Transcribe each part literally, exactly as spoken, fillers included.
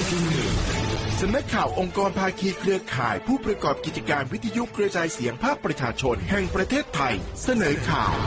สำนักข่าวองค์กรภาคีเครือข่ายผู้ประกอบกิจการวิทยุกระจายเสียงภาคประชาชนแห่งประเทศไทยเสนอข่าว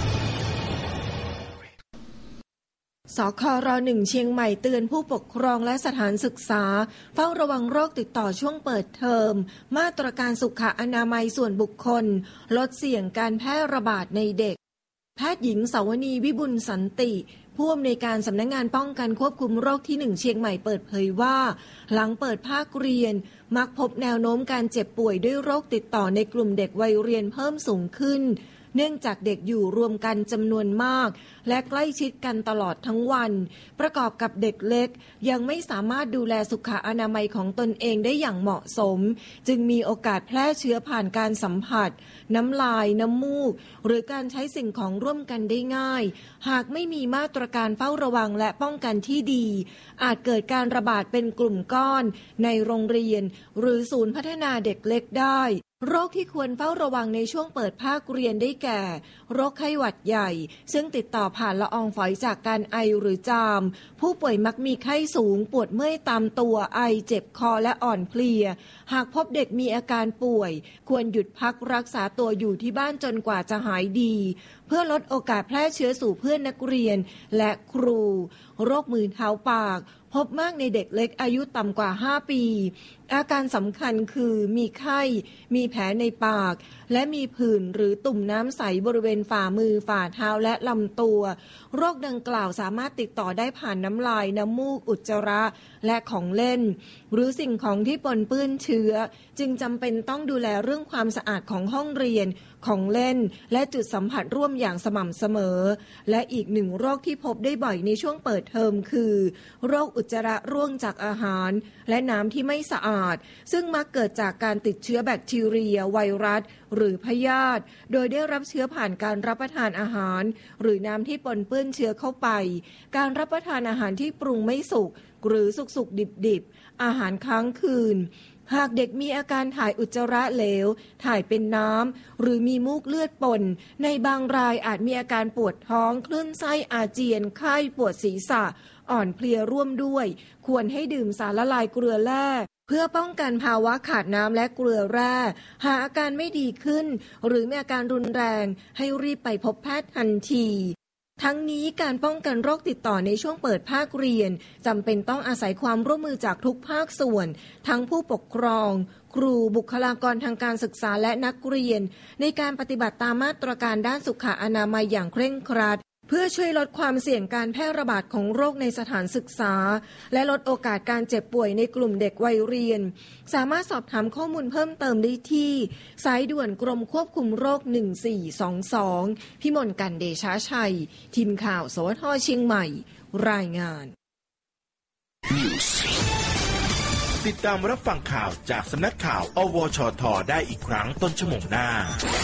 สครหนึ่งเชียงใหม่เตือนผู้ปกครองและสถานศึกษาเฝ้าระวังโรคติดต่อช่วงเปิดเทอมมาตรการสุขอนามัยส่วนบุคคลลดเสี่ยงการแพร่ระบาดในเด็กแพทย์หญิงสาวนีวิบุลสันติผู้อำนวยการสำนักงานป้องกันควบคุมโรคที่หนึ่งเชียงใหม่เปิดเผยว่าหลังเปิดภาคเรียนมักพบแนวโน้มการเจ็บป่วยด้วยโรคติดต่อในกลุ่มเด็กวัยเรียนเพิ่มสูงขึ้นเนื่องจากเด็กอยู่รวมกันจำนวนมากและใกล้ชิดกันตลอดทั้งวันประกอบกับเด็กเล็กยังไม่สามารถดูแลสุขอนามัยของตนเองได้อย่างเหมาะสมจึงมีโอกาสแพร่เชื้อผ่านการสัมผัสน้ำลายน้ำมูกหรือการใช้สิ่งของร่วมกันได้ง่ายหากไม่มีมาตรการเฝ้าระวังและป้องกันที่ดีอาจเกิดการระบาดเป็นกลุ่มก้อนในโรงเรียนหรือศูนย์พัฒนาเด็กเล็กได้โรคที่ควรเฝ้าระวังในช่วงเปิดภาคเรียนได้แก่โรคไข้หวัดใหญ่ซึ่งติดต่อผ่านละอองฝอยจากการไอหรือจามผู้ป่วยมักมีไข้สูงปวดเมื่อยตามตัวไอเจ็บคอและอ่อนเพลียหากพบเด็กมีอาการป่วยควรหยุดพักรักษาตัวอยู่ที่บ้านจนกว่าจะหายดีเพื่อลดโอกาสแพร่เชื้อสู่เพื่อนนักเรียนและครูโรคมือเท้าปากพบมากในเด็กเล็กอายุต่ำกว่าห้าปีอาการสำคัญคือมีไข้มีแผลในปากและมีผื่นหรือตุ่มน้ำใสบริเวณฝ่ามือฝ่าเท้าและลำตัวโรคดังกล่าวสามารถติดต่อได้ผ่านน้ำลายน้ำมูกอุจจาระและของเล่นหรือสิ่งของที่ปนเปื้อนเชื้อจึงจำเป็นต้องดูแลเรื่องความสะอาดของห้องเรียนของเล่นและจุดสัมผัสร่วมอย่างสม่ำเสมอและอีกหนึ่งโรคที่พบได้บ่อยในช่วงเปิดเทอมคือโรคอุจจาระร่วงจากอาหารและน้ำที่ไม่สะอาดซึ่งมักเกิดจากการติดเชื้อแบคทีเรียไวรัสหรือพยาธิโดยได้รับเชื้อผ่านการรับประทานอาหารหรือน้ำที่ปนเปื้อนเชื้อเข้าไปการรับประทานอาหารที่ปรุงไม่สุกหรือสุกๆดิบๆอาหารค้างคืนหากเด็กมีอาการถ่ายอุจจาระเหลวถ่ายเป็นน้ำหรือมีมูกเลือดปนในบางรายอาจมีอาการปวดท้องคลื่นไส้อาเจียนไข้ปวดศีรษะอ่อนเพลียร่วมด้วยควรให้ดื่มสารละลายเกลือแร่เพื่อป้องกันภาวะขาดน้ำและเกลือแร่หากอาการไม่ดีขึ้นหรือมีอาการรุนแรงให้รีบไปพบแพทย์ทันทีทั้งนี้การป้องกันโรคติดต่อในช่วงเปิดภาคเรียนจำเป็นต้องอาศัยความร่วมมือจากทุกภาคส่วนทั้งผู้ปกครองครูบุคลากรทางการศึกษาและนักเรียนในการปฏิบัติตามมาตรการด้านสุขอนามัยอย่างเคร่งครัดเพื่อช่วยลดความเสี่ยงการแพร่ระบาดของโรคในสถานศึกษาและลดโอกาสการเจ็บป่วยในกลุ่มเด็กวัยเรียนสามารถสอบถามข้อมูลเพิ่มเติมได้ที่สายด่วนกรมควบคุมโรคหนึ่งสี่สองสองพิมลกันเดชาชัยทีมข่าวสวทเชียงใหม่รายงานติดตามรับฟังข่าวจากสำนักข่าวอวชทได้อีกครั้งต้นชั่วโมงหน้า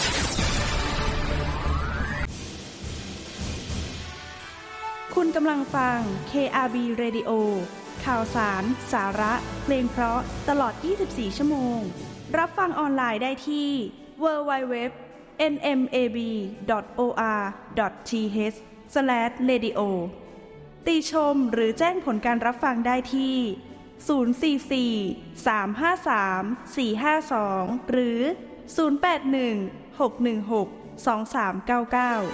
คุณกำลังฟัง เค อาร์ บี Radio ข่าวสาร สาระ เพลงเพราะตลอดยี่สิบสี่ชั่วโมงรับฟังออนไลน์ได้ที่ ดับเบิลยู ดับเบิลยู ดับเบิลยู ดอท เอ็น เอ็ม เอ บี ดอท โอ อาร์ ดอท ที เอช สแลช เรดิโอ ติชมหรือแจ้งผลการรับฟังได้ที่ศูนย์ สี่ สี่ สาม ห้า สาม สี่ ห้า สองหรือศูนย์ แปด หนึ่ง หก หนึ่ง หก สอง สาม เก้า เก้า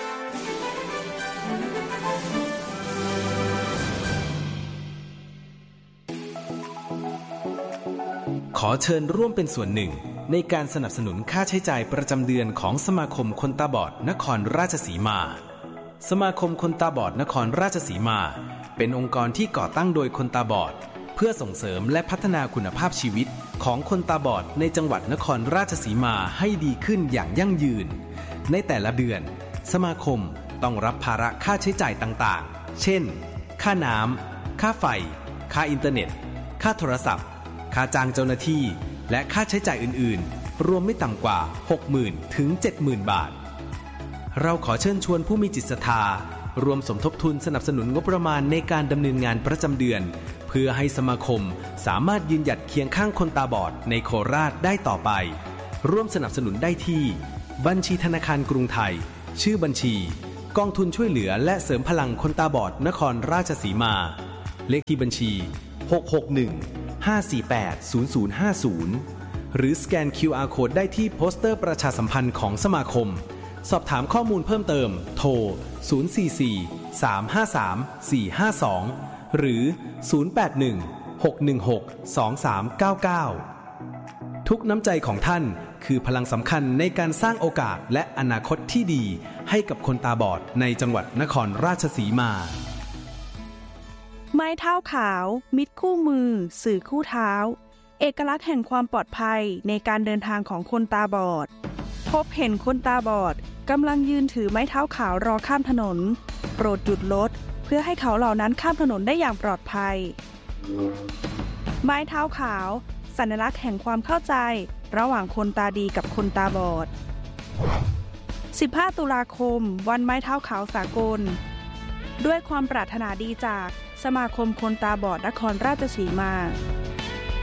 ขอเชิญร่วมเป็นส่วนหนึ่งในการสนับสนุนค่าใช้จ่ายประจำเดือนของสมาคมคนตาบอดนครราชสีมาสมาคมคนตาบอดนครราชสีมาเป็นองค์กรที่ก่อตั้งโดยคนตาบอดเพื่อส่งเสริมและพัฒนาคุณภาพชีวิตของคนตาบอดในจังหวัดนครราชสีมาให้ดีขึ้นอย่างยั่งยืนในแต่ละเดือนสมาคมต้องรับภาระค่าใช้จ่ายต่างๆเช่นค่าน้ำค่าไฟค่าอินเทอร์เน็ตค่าโทรศัพท์ค่าจ้างเจ้าหน้าที่และค่าใช้จ่ายอื่นๆรวมไม่ต่ำกว่า หกหมื่น ถึง เจ็ดหมื่น บาทเราขอเชิญชวนผู้มีจิตศรัทธารวมสมทบทุนสนับสนุนงบประมาณในการดำเนินงานประจำเดือนเพื่อให้สมาคมสามารถยืนหยัดเคียงข้างคนตาบอดในโคราชได้ต่อไปร่วมสนับสนุนได้ที่บัญชีธนาคารกรุงไทยชื่อบัญชีกองทุนช่วยเหลือและเสริมพลังคนตาบอดนครราชสีมาเลขที่บัญชีหก หก หนึ่ง ห้า สี่ แปด ศูนย์ ศูนย์ ห้า ศูนย์หรือสแกน คิว อาร์ Code ได้ที่โปสเตอร์ประชาสัมพันธ์ของสมาคมสอบถามข้อมูลเพิ่มเติมโทรศูนย์ สี่ สี่ สาม ห้า สาม สี่ ห้า สองหรือศูนย์ แปด หนึ่ง หก หนึ่ง หก สอง สาม เก้า เก้าทุกน้ำใจของท่านคือพลังสำคัญในการสร้างโอกาสและอนาคตที่ดีให้กับคนตาบอดในจังหวัดนครราชสีมาไม้เท้าขาวมิตรคู่มือสื่อคู่เท้าเอกลักษณ์แห่งความปลอดภัยในการเดินทางของคนตาบอดพบเห็นคนตาบอดกำลังยืนถือไม้เท้าขาวรอข้ามถนนโปรดหยุดรถเพื่อให้เขาเหล่านั้นข้ามถนนได้อย่างปลอดภัยไม้เท้าขาวสัญลักษณ์แห่งความเข้าใจระหว่างคนตาดีกับคนตาบอดสิบห้าตุลาคมวันไม้เท้าขาวสากลด้วยความปรารถนาดีจากสมาคมคนตาบอดนครราชสีมา